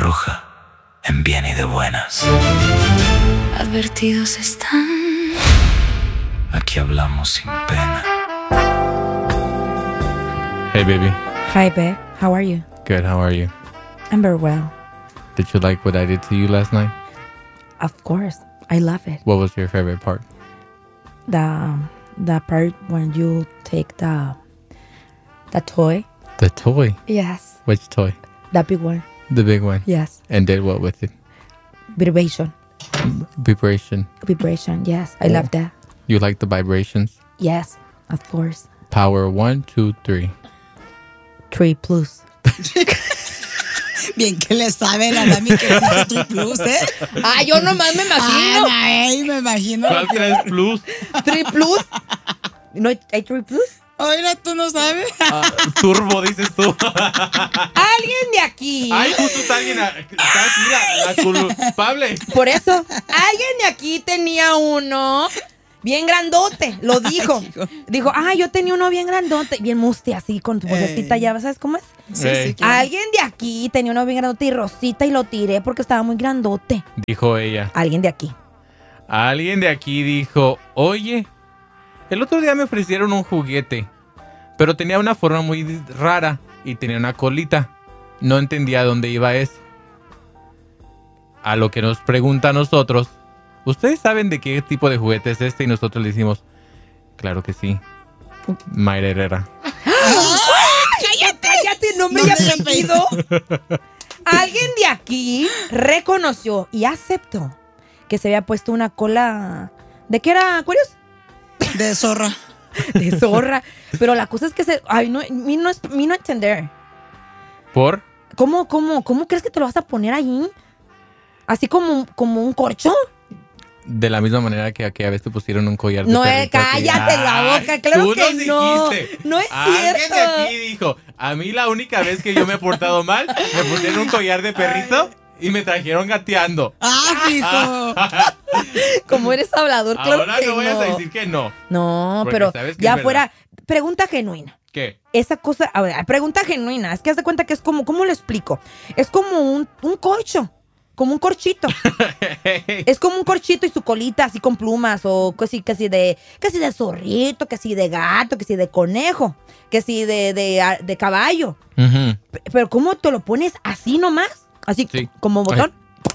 roja, en bien y de buenas. Advertidos están. Aquí hablamos sin pena. Hey, baby. Hi, babe. How are you? Good, how are you? I'm very well. Did you like what I did to you last night? Of course. I love it. What was your favorite part? The part when you take the toy. The toy. Yes. Which toy? The big one. The big one. Yes. And did what with it? Vibration. Vibration. Yes. I love that. You like the vibrations? Yes. Of course. Power 1, 2, 3. 3 plus. Bien que le sabe la mami que existe 3 plus, ¿eh? Ah, yo nomás me imagino. Ay, me imagino. ¿Cuál 3 plus? 3 plus. ¿No hay 3 plus? Oiga, tú no sabes. Turbo, dices tú. Alguien de aquí. Ay, justo está alguien. Está aquí la culpable. Por eso, alguien de aquí tenía uno bien grandote. Lo dijo. Dijo, yo tenía uno bien grandote. Bien musti, así, con tu vocecita ya. ¿Sabes cómo es? Sí, claro. Alguien de aquí tenía uno bien grandote y rosita y lo tiré porque estaba muy grandote. Dijo ella. Alguien de aquí. Alguien de aquí dijo, oye, el otro día me ofrecieron un juguete, pero tenía una forma muy rara y tenía una colita. No entendía dónde iba eso. A lo que nos pregunta a nosotros, ¿ustedes saben de qué tipo de juguete es este? Y nosotros le decimos, claro que sí. Mayra Herrera. Cállate, nombre y apellido. Alguien de aquí reconoció y aceptó que se había puesto una cola. ¿De qué era, Aquarius? De zorra. De zorra. Pero la cosa es que mi no entender. ¿Por? ¿Cómo crees que te lo vas a poner ahí? Así como un corcho. De la misma manera que aquella vez te pusieron un collar de No, perrito. cállate la boca, claro tú que no. dijiste. No es Alguien cierto. de aquí dijo, a mí la única vez que yo me he portado mal, me pusieron un collar de perrito y me trajeron gateando. Hijo. Como eres hablador, claro Ahora que no no. vayas a decir que no. No, Porque pero sabes que ya es fuera. Pregunta genuina. ¿Qué? Esa cosa, a ver, pregunta genuina. Es que haz de cuenta que es como, ¿cómo lo explico? Es como un corcho. Como un corchito. Es como un corchito y su colita así con plumas o casi de zorrito, casi de gato, casi de conejo, casi de caballo. Uh-huh. Pero ¿cómo te lo pones así nomás? Así Sí. como botón.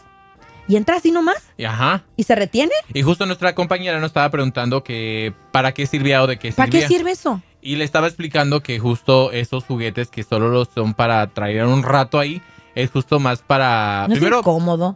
Y entra así nomás Ajá. y se retiene. Y justo nuestra compañera nos estaba preguntando que para qué sirvía o de qué ¿Para servía. qué sirve eso? Y le estaba explicando que justo esos juguetes que solo los son para traer un rato ahí, es justo más para... ¿No primero, es incómodo?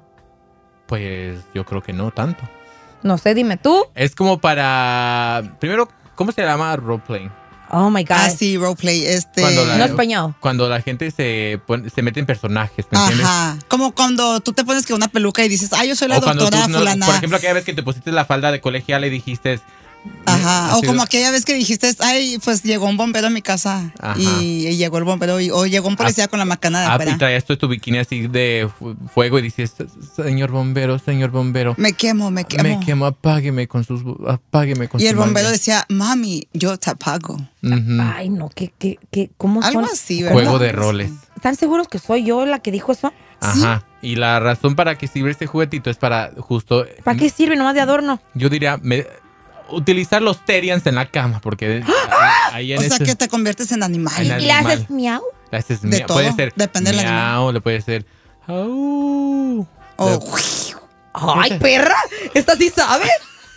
pues yo creo que no tanto. No sé, dime tú. Es como para... Primero, ¿cómo se llama? Roleplaying. Oh my God. Sí, roleplay. No español. Cuando la gente se mete en personajes, ¿me entiendes? Ajá. Como cuando tú te pones que una peluca y dices, yo soy la O cuando doctora tú, no, fulana. por ejemplo, aquella vez que te pusiste la falda de colegial y dijiste... Ajá. O así como de- aquella vez que dijiste, pues llegó un bombero a mi casa. Ajá. Y llegó el bombero. O llegó un policía con la macana de y afuera. traías tú tu bikini así de fuego y dices, señor bombero. Me quemo. Me quemo, apágueme con su Y el bombero manga". decía, mami, yo te apago. Ujú. Ay, no, ¿cómo son? Algo así, ¿verdad? Juego de roles. ¿Están seguros que soy yo la que dijo eso? Ajá. Y la razón para que sirve este juguetito es para justo... ¿Para qué sirve? Nomás de adorno. Yo diría, utilizar los Terians en la cama, porque ahí en O sea ese- que te conviertes en animal. En ¿Y le animal. haces miau? le haces de miau. todo, Puede ser depende del miau, le puede ser... au. O, ¡Ay, perra! ¿Esta sí sabe?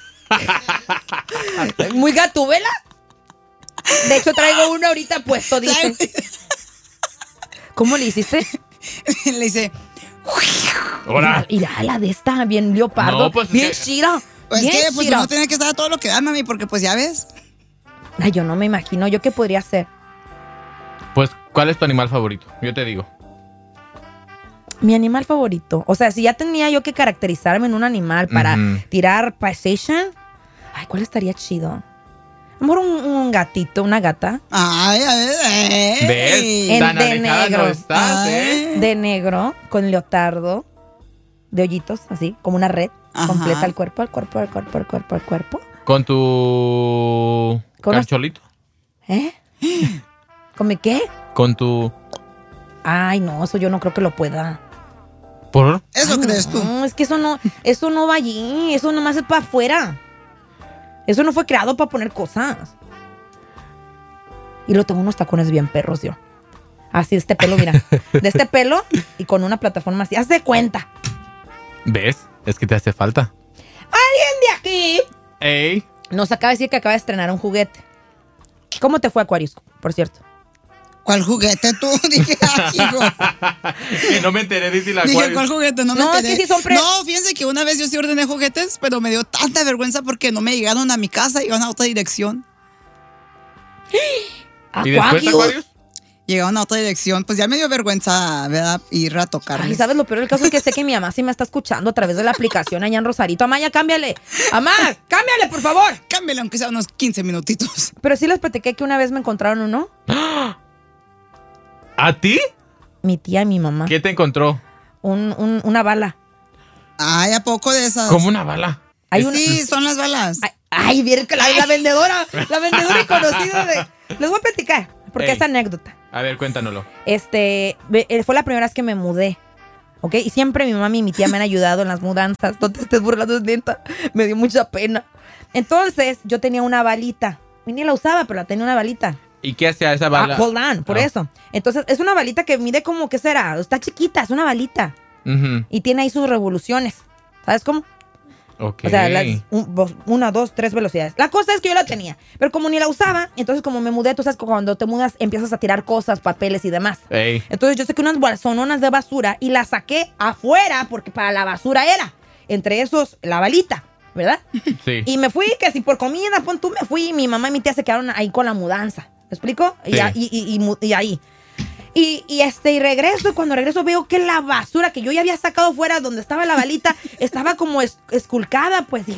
Muy gatúbela. De hecho, traigo uno ahorita puesto, dice. ¿Cómo le hiciste? le dice, Ahora. Mira, la de esta, bien leopardo. No, pues, bien es que- chira. pues bien que pues chira. uno tiene que estar a todo lo que da, mami, porque pues ya ves. Ay, yo no me imagino. ¿Yo qué podría hacer? Pues, ¿cuál es tu animal favorito? Yo te digo. Mi animal favorito. O sea, si ya tenía yo que caracterizarme en un animal para Ujú. tirar PlayStation, ay, ¿cuál estaría chido? Amor, un gatito, una gata. Ay, a ver. ¿Ves? Tan de alejada negro. no estás, ¿eh? De negro, con leotardo, de hoyitos, así, como una red. Ajá. Completa al cuerpo. Con tu... Con los- Carcholito. ¿Eh? ¿Con mi qué? Con tu... Ay, no, eso yo no creo que lo pueda. ¿Por? Eso crees tú. No, es que eso no va allí. Eso nomás es para afuera. Eso no fue creado para poner cosas. Y lo tengo unos tacones bien perros yo. Así, este pelo, mira. De este pelo y con una plataforma así. Haz de cuenta. ¿Ves? Es que te hace falta. ¿Alguien de aquí ¡Ey! nos acaba de decir que acaba de estrenar un juguete? ¿Cómo te fue, Aquarius, por cierto? ¿Cuál juguete tú? Dije, hijo. Que no me enteré, dice la Dije, Aquarius. ¿cuál juguete? No me No, es enteré. que sí son No, fíjense que una vez yo sí ordené juguetes, pero me dio tanta vergüenza porque no me llegaron a mi casa, iban a otra dirección. ¿Y después, Aquarius? Llegaron a otra dirección, pues ya me dio vergüenza, ¿verdad? Ir a tocarles. Ay, ¿sabes lo peor del caso? Es que sé que mi mamá sí me está escuchando a través de la aplicación allá en Rosarito. Amaya, cámbiale. Amá, cámbiale, por favor. Cámbiale, aunque sea unos 15 minutitos. Pero sí les platiqué que una vez me encontraron uno. ¿A ti? Mi tía y mi mamá. ¿Qué te encontró? Una bala. Ay, ¿a poco de esas? ¿Cómo una bala? Hay una- Sí, son las balas. Ay, vieron que la vendedora conocida de... Les voy a platicar, porque Ey. es anécdota. A ver, cuéntanoslo. Fue la primera vez que me mudé, ¿ok? Y siempre mi mamá y mi tía me han ayudado en las mudanzas. No te estés burlando, es neta. Me dio mucha pena. Entonces, yo tenía una balita. Y ni la usaba, pero la tenía una balita. ¿Y qué hacía esa bala? Hold on, por Ah. eso. Entonces, es una balita que mide como, ¿qué será? Está chiquita, es una balita. Ujú. Y tiene ahí sus revoluciones. ¿Sabes cómo? Ok. O sea, 1, 2, 3 velocidades. La cosa es que yo la tenía, pero como ni la usaba, entonces como me mudé, tú sabes que cuando te mudas empiezas a tirar cosas, papeles y demás. Ey. Entonces yo saqué unas bolsononas de basura y las saqué afuera porque para la basura era. Entre esos, la balita, ¿verdad? Sí. Y me fui, que si por comida, pon tú, me fui y mi mamá y mi tía se quedaron ahí con la mudanza. ¿Me explico? Sí. Y ahí. Y regreso, y cuando regreso veo que la basura que yo ya había sacado fuera donde estaba la balita estaba como esculcada, pues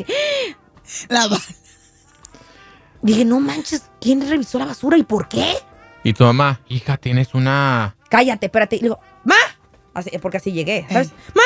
dije, no manches, ¿quién revisó la basura y por qué? ¿Y tu mamá? Hija, tienes una... Cállate, espérate. Y le digo, ¡ma! Porque así llegué, ¿sabes? ¡Ma!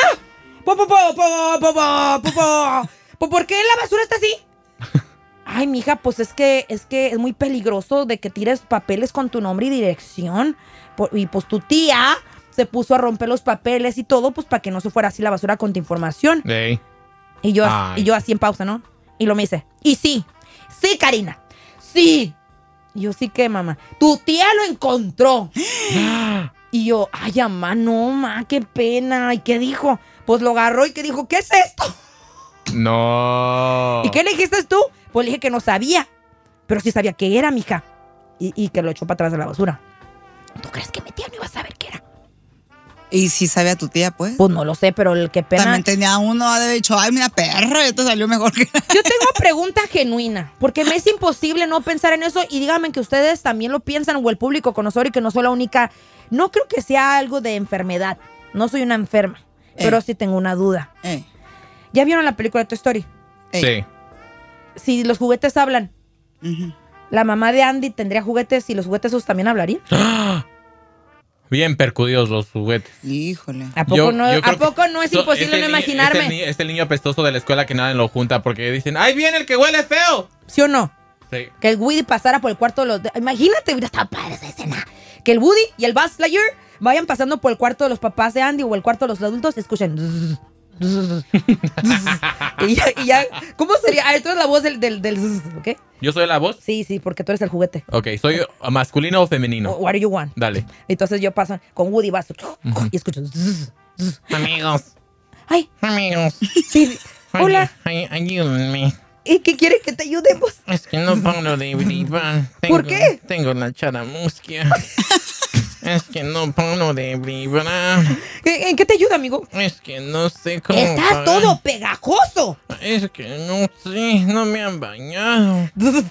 ¿Por qué la basura está así? Ay, mija, pues es que es muy peligroso de que tires papeles con tu nombre y dirección. Y pues tu tía se puso a romper los papeles y todo, pues para que no se fuera así la basura con tu información. Ey. Y yo Ay. así en pausa, ¿no? Y lo me dice, y sí, Karina, sí. Y yo, sí que, mamá, tu tía lo encontró. Y yo, ay, mamá, no, ma, qué pena. ¿Y qué dijo? Pues lo agarró y que dijo, ¿qué es esto? No. ¿Y qué le dijiste tú? Pues le dije que no sabía, pero sí sabía qué era, mija. Y que lo echó para atrás de la basura. ¿Tú crees que mi tía no iba a saber qué era? Y si sabe a tu tía, pues. Pues no lo sé, pero el que pena... También tenía uno, ha de haber dicho, ay, mira, perra, esto salió mejor que... Yo tengo pregunta genuina, porque me es imposible no pensar en eso y díganme que ustedes también lo piensan o el público conocedor y que no soy la única. No creo que sea algo de enfermedad. No soy una enferma, pero sí tengo una duda. ¿Ya vieron la película de Toy Story? Sí. Si los juguetes hablan, Ujú. la mamá de Andy tendría juguetes y los juguetes esos también hablarían. Bien percudidos los juguetes. Híjole. ¿A poco Yo no, creo ¿a poco no es que- imposible no imaginarme? Es el niño apestoso de la escuela que nadie lo junta porque dicen, ¡ay, viene el que huele feo! ¿Sí o no? Sí. Que el Woody pasara por el cuarto de los... Imagínate, mira, está padre esa escena. Que el Woody y el Buzz Lightyear vayan pasando por el cuarto de los papás de Andy o el cuarto de los adultos y escuchen... y ya, ¿cómo sería? Ah, tú eres la voz del ¿ok? ¿Yo soy la voz? Sí, porque tú eres el juguete. Ok, ¿soy masculino o femenino? What do you want? Dale. Entonces yo paso con Woody Buzz y escucho... Amigos, Ay, amigos. sí. Hola. Ayúdenme. ¿Y qué quieres que te ayudemos? Es que no paro de vibrar. ¿Por qué? Tengo la charamusquia. Es que no paro de vibrar. ¿En qué te ayuda, amigo? Es que no sé cómo. Estás parar. todo pegajoso. Es que no sé, no me han bañado.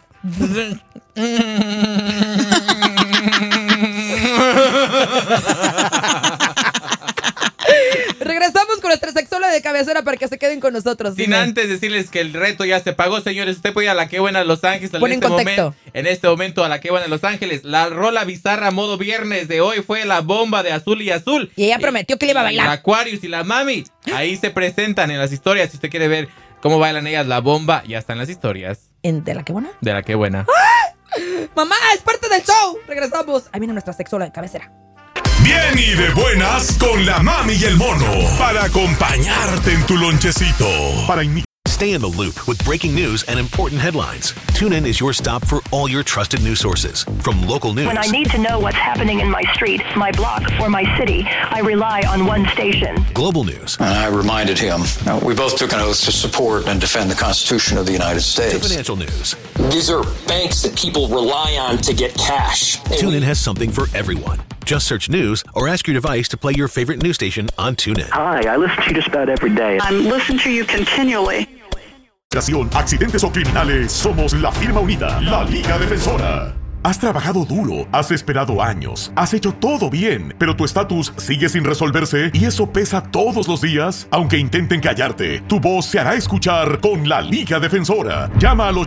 Regresamos con nuestra sexóloga de cabecera para que se queden con nosotros. Sin Dime. antes decirles que el reto ya se pagó, señores. Usted puede ir a la que buena Los Ángeles Pon en contexto. en este momento a la que buena Los Ángeles. La rola bizarra modo viernes de hoy fue la bomba de Azul y Azul. Y ella prometió que le iba a bailar. La Aquarius y la Mami. Ahí se presentan en las historias. Si usted quiere ver cómo bailan ellas la bomba, ya están las historias ¿De la que buena? de la que buena. Mamá, es parte del show. Regresamos. Ahí viene nuestra sexóloga de cabecera. Bien y de buenas con la mami y el mono. Para acompañarte en tu lonchecito. Stay in the loop with breaking news and important headlines. TuneIn is your stop for all your trusted news sources. From local news. When I need to know what's happening in my street, my block, or my city, I rely on one station. Global news. I reminded him, we both took an oath to support and defend the Constitution of the United States. To financial news. These are banks that people rely on to get cash. TuneIn has something for everyone. Just search news or ask your device to play your favorite news station on TuneIn. Hi, I listen to you just about every day. I'm listening to you continually. Accidentes o criminales, somos la firma unida, la Liga Defensora. Has trabajado duro, has esperado años, has hecho todo bien, pero tu estatus sigue sin resolverse y eso pesa todos los días. Aunque intenten callarte, tu voz se hará escuchar con la Liga Defensora. Llama al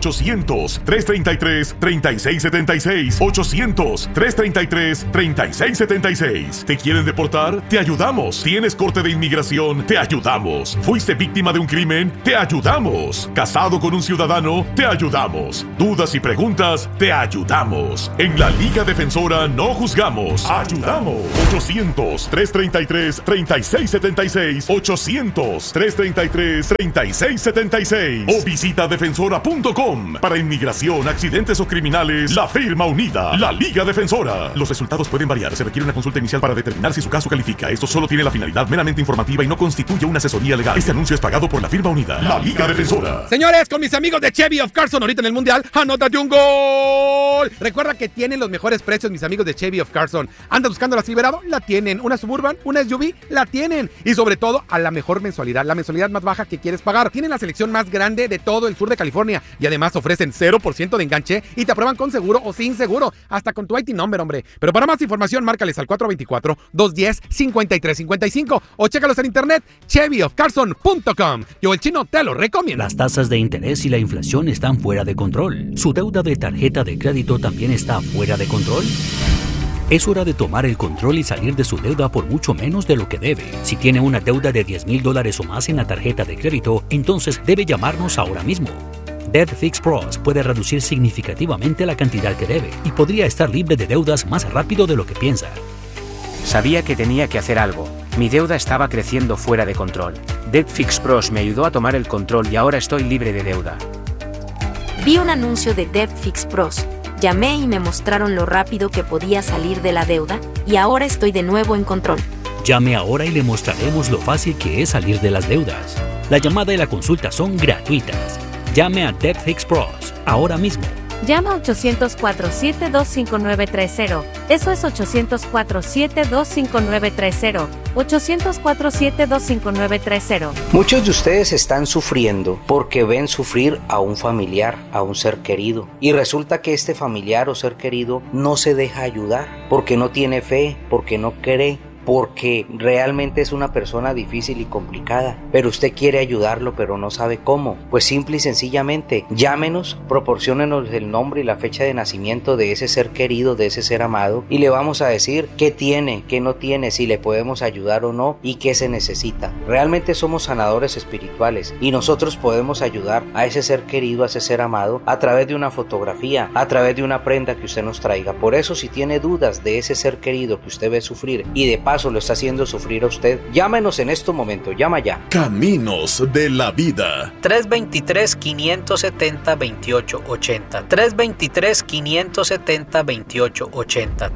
800-333-3676. 800-333-3676. ¿Te quieren deportar? Te ayudamos. ¿Tienes corte de inmigración? Te ayudamos. ¿Fuiste víctima de un crimen? Te ayudamos. ¿Casado con un ciudadano? Te ayudamos. ¿Dudas y preguntas? Te ayudamos. En la Liga Defensora no juzgamos, ayudamos. 800-333-3676. 800-333-3676. O visita defensora.com. Para inmigración, accidentes o criminales, la firma unida, la Liga Defensora. Los resultados pueden variar. Se requiere una consulta inicial para determinar si su caso califica. Esto solo tiene la finalidad meramente informativa y no constituye una asesoría legal. Este anuncio es pagado por la firma unida, la Liga Defensora. Señores, con mis amigos de Chevy of Carson, ahorita en el Mundial, anótate un gol. Recuerda que tienen los mejores precios mis amigos de Chevy of Carson. ¿Anda buscando la Silverado? La tienen. ¿Una Suburban? ¿Una SUV? La tienen. Y sobre todo, a la mejor mensualidad, la mensualidad más baja que quieres pagar. Tienen la selección más grande de todo el sur de California. Y además ofrecen 0% de enganche y te aprueban con seguro o sin seguro. Hasta con tu IT number, hombre. Pero para más información, márcales al 424-210-5355 o chécalos en internet, chevyofcarson.com. Yo, el chino, te lo recomiendo. Las tasas de interés y la inflación están fuera de control. ¿Su deuda de tarjeta de crédito también está fuera de control? Es hora de tomar el control y salir de su deuda por mucho menos de lo que debe. Si tiene una deuda de $10,000 o más en la tarjeta de crédito, entonces debe llamarnos ahora mismo. Debt Fix Pros puede reducir significativamente la cantidad que debe y podría estar libre de deudas más rápido de lo que piensa. Sabía que tenía que hacer algo. Mi deuda estaba creciendo fuera de control. Debt Fix Pros me ayudó a tomar el control y ahora estoy libre de deuda. Vi un anuncio de Debt Fix Pros. Llamé y me mostraron lo rápido que podía salir de la deuda y ahora estoy de nuevo en control. Llame ahora y le mostraremos lo fácil que es salir de las deudas. La llamada y la consulta son gratuitas. Llame a Debt Fix Pros ahora mismo. Llama a 800-472-5930. Eso es 800-472-5930. 800-472-5930. Muchos de ustedes están sufriendo porque ven sufrir a un familiar, a un ser querido. Y resulta que este familiar o ser querido no se deja ayudar porque no tiene fe, porque no cree, porque realmente es una persona difícil y complicada, pero usted quiere ayudarlo pero no sabe cómo. Pues simple y sencillamente llámenos, proporciónenos el nombre y la fecha de nacimiento de ese ser querido, de ese ser amado, y le vamos a decir qué tiene, qué no tiene, si le podemos ayudar o no y qué se necesita. Realmente somos sanadores espirituales y nosotros podemos ayudar a ese ser querido, a ese ser amado, a través de una fotografía, a través de una prenda que usted nos traiga. Por eso, si tiene dudas de ese ser querido que usted ve sufrir y de paso lo está haciendo sufrir a usted, llámenos en este momento, llama ya. Caminos de la vida. 323-570-2880. 323-570-2880.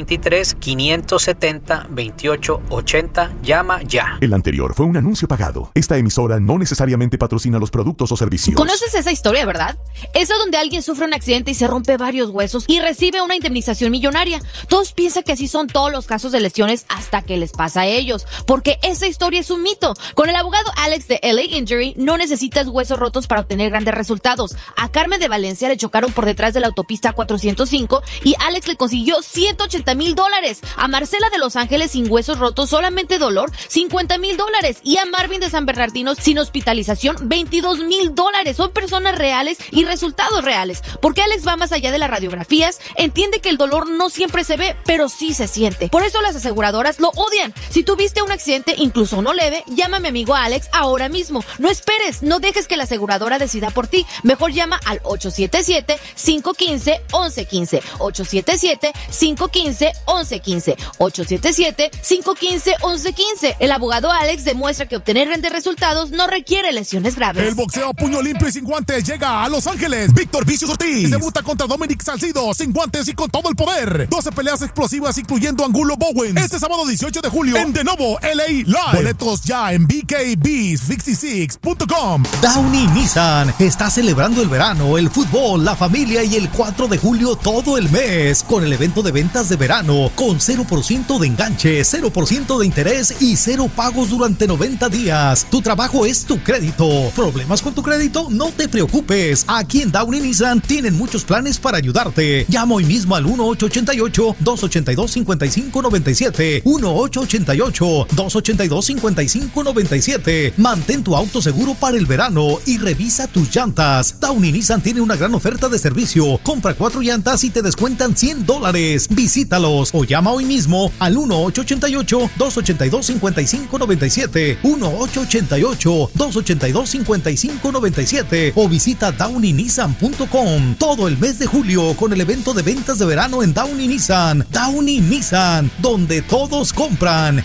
323-570-2880. Llama ya. El anterior fue un anuncio pagado. Esta emisora no necesariamente patrocina los productos o servicios. ¿Conoces esa historia, verdad? Esa donde alguien sufre un accidente y se rompe varios huesos y recibe una indemnización millonaria. Todos piensan que así son todos los casos de lesiones hasta que les pasa a ellos, porque esa historia es un mito. Con el abogado Alex de LA Injury no necesitas huesos rotos para obtener grandes resultados. A Carmen de Valencia le chocaron por detrás de la autopista 405 y Alex le consiguió $180,000. A Marcela de Los Ángeles sin huesos rotos, solamente dolor, $50,000. Y a Marvin de San Bernardino sin hospitalización, $22,000. Son personas reales y resultados reales, porque Alex va más allá de las radiografías, entiende que el dolor no siempre se ve, pero sí se siente. Por eso las aseguradoras aseguradoras lo odian. Si tuviste un accidente, incluso uno leve, llama a mi amigo Alex ahora mismo. No esperes, no dejes que la aseguradora decida por ti. Mejor llama al 877-515-1115. 877-515-1115. 877-515-1115. El abogado Alex demuestra que obtener grandes resultados no requiere lesiones graves. El boxeo a puño limpio y sin guantes llega a Los Ángeles. Víctor Vicious Ortiz debuta contra Dominic Salcido sin guantes y con todo el poder. 12 peleas explosivas incluyendo Angulo Bowens. Este sábado 18 de julio en De Novo, LA Live. Boletos ya en BKB66.com. Downey Nissan está celebrando el verano, el fútbol, la familia y el 4 de julio todo el mes con el evento de ventas de verano con 0% de enganche, 0% de interés y 0 pagos durante 90 días. Tu trabajo es tu crédito. ¿Problemas con tu crédito? No te preocupes. Aquí en Downey Nissan tienen muchos planes para ayudarte. Llama hoy mismo al 1-888-282-5597. 1-888-282-5597. Mantén tu auto seguro para el verano y revisa tus llantas. Downey Nissan tiene una gran oferta de servicio. Compra 4 llantas y te descuentan $100. Visítalos o llama hoy mismo al 1-888-282-5597. 1-888-282-5597 o visita downeynissan.com. Todo el mes de julio con el evento de ventas de verano en Downey Nissan. Downey Nissan, donde todos compran.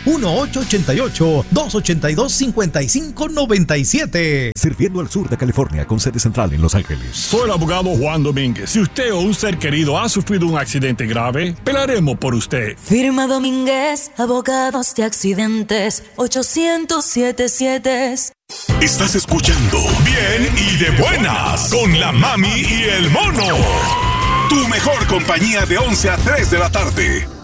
1-888-282-5597. Sirviendo al sur de California con sede central en Los Ángeles. Soy el abogado Juan Domínguez. Si usted o un ser querido ha sufrido un accidente grave, pelearemos por usted. Firma Domínguez, abogados de accidentes, 800-77. Estás escuchando Bien y de Buenas con la Mami y el Mono. Tu mejor compañía de 11 a 3 de la tarde.